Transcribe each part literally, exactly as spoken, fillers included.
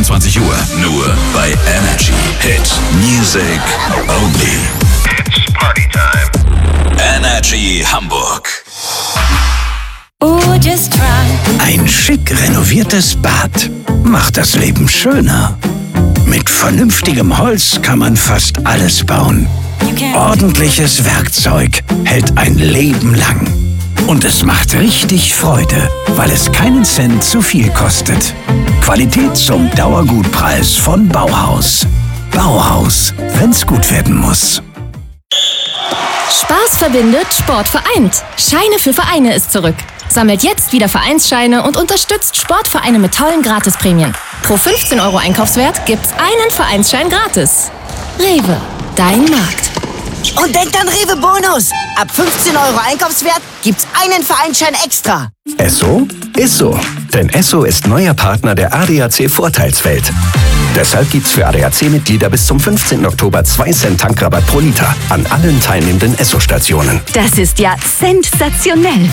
zweiundzwanzig Uhr. Nur bei Energy. Hit Music Only. It's Party Time. Energy Hamburg. Oh, just try. Ein schick renoviertes Bad macht das Leben schöner. Mit vernünftigem Holz kann man fast alles bauen. Ordentliches Werkzeug hält ein Leben lang. Und es macht richtig Freude, weil es keinen Cent zu viel kostet. Qualität zum Dauergutpreis von Bauhaus. Bauhaus, wenn's gut werden muss. Spaß verbindet, Sport vereint. Scheine für Vereine ist zurück. Sammelt jetzt wieder Vereinsscheine und unterstützt Sportvereine mit tollen Gratisprämien. Pro fünfzehn Euro Einkaufswert gibt's einen Vereinsschein gratis. Rewe, dein Markt. Und denkt an Rewe Bonus. Ab fünfzehn Euro Einkaufswert gibt's einen Vereinsschein extra. Esso ist so. Denn Esso ist neuer Partner der A D A C Vorteilswelt. Deshalb gibt's für A D A C-Mitglieder bis zum fünfzehnten Oktober zwei Cent Tankrabatt pro Liter an allen teilnehmenden Esso-Stationen. Das ist ja sensationell.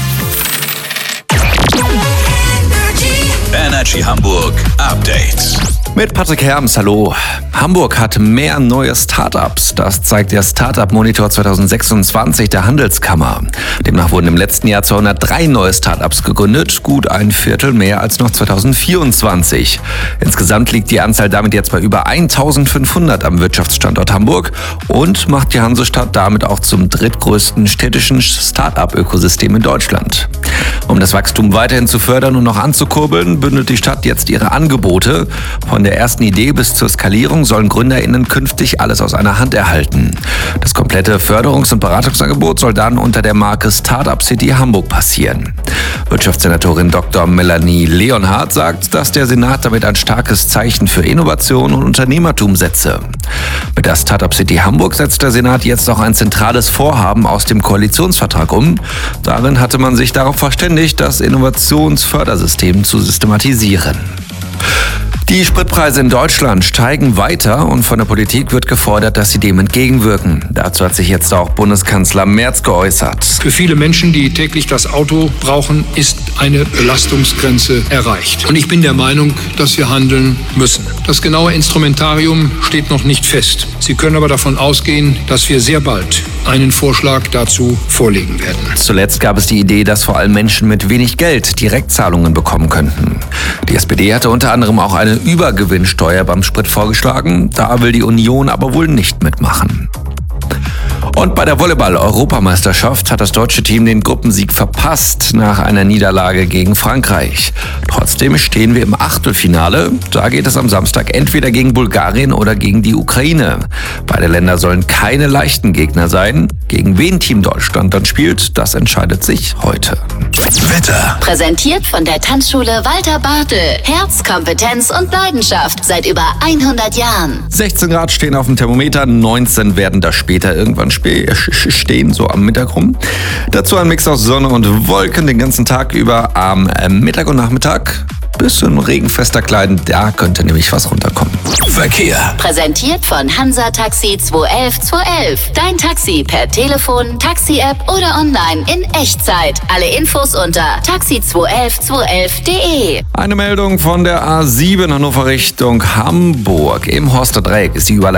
Energy Hamburg Update. Mit Patrick Herms, hallo. Hamburg hat mehr neue Startups. Das zeigt der Startup-Monitor zwanzig sechsundzwanzig der Handelskammer. Demnach wurden im letzten Jahr zweihundertdrei neue Startups gegründet, gut ein Viertel mehr als noch zwanzig vierundzwanzig. Insgesamt liegt die Anzahl damit jetzt bei über eintausendfünfhundert am Wirtschaftsstandort Hamburg und macht die Hansestadt damit auch zum drittgrößten städtischen Startup-Ökosystem in Deutschland. Um das Wachstum weiterhin zu fördern und noch anzukurbeln, bündelt die Stadt jetzt ihre Angebote. Von der ersten Idee bis zur Skalierung sollen GründerInnen künftig alles aus einer Hand erhalten. Das komplette Förderungs- und Beratungsangebot soll dann unter der Marke Startup City Hamburg passieren. Wirtschaftssenatorin Doktor Melanie Leonhardt sagt, dass der Senat damit ein starkes Zeichen für Innovation und Unternehmertum setze. Mit der Startup City Hamburg setzt der Senat jetzt auch ein zentrales Vorhaben aus dem Koalitionsvertrag um. Darin hatte man sich darauf verständigt, das Innovationsfördersystem zu systematisieren. Die Spritpreise in Deutschland steigen weiter und von der Politik wird gefordert, dass sie dem entgegenwirken. Dazu hat sich jetzt auch Bundeskanzler Merz geäußert. Für viele Menschen, die täglich das Auto brauchen, ist eine Belastungsgrenze erreicht. Und ich bin der Meinung, dass wir handeln müssen. Das genaue Instrumentarium steht noch nicht fest. Sie können aber davon ausgehen, dass wir sehr bald einen Vorschlag dazu vorlegen werden. Zuletzt gab es die Idee, dass vor allem Menschen mit wenig Geld Direktzahlungen bekommen könnten. Die S P D hatte unter anderem auch eine Übergewinnsteuer beim Sprit vorgeschlagen. Da will die Union aber wohl nicht mitmachen. Und bei der Volleyball-Europameisterschaft hat das deutsche Team den Gruppensieg verpasst nach einer Niederlage gegen Frankreich. Trotzdem stehen wir im Achtelfinale. Da geht es am Samstag entweder gegen Bulgarien oder gegen die Ukraine. Beide Länder sollen keine leichten Gegner sein. Gegen wen Team Deutschland dann spielt, das entscheidet sich heute. Wetter. Präsentiert von der Tanzschule Walter Bartel. Herz, Kompetenz und Leidenschaft seit über hundert Jahren. sechzehn Grad stehen auf dem Thermometer, neunzehn werden da später irgendwann stehen, so am Mittag rum. Dazu ein Mix aus Sonne und Wolken den ganzen Tag über. Am Mittag und Nachmittag bisschen regenfester kleiden, da könnte nämlich was runterkommen. Verkehr. Präsentiert von Hansa Taxi zwei elf zwei elf. Dein Taxi per Telefon, Taxi-App oder online in Echtzeit. Alle Infos unter taxi zwei elf zwei elf punkt de. Eine Meldung von der A sieben Hannover Richtung Hamburg. Im Horster Dreieck ist die überall